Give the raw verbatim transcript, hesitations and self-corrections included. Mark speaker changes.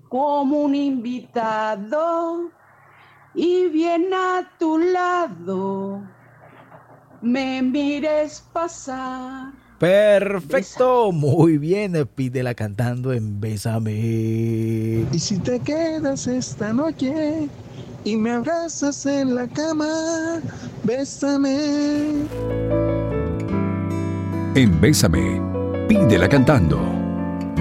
Speaker 1: como un invitado y bien a tu lado me mires pasar.
Speaker 2: Perfecto, muy bien, pídela cantando en Bésame.
Speaker 3: Y si te quedas esta noche y me abrazas en la cama, bésame.
Speaker 4: En Bésame, pídela cantando.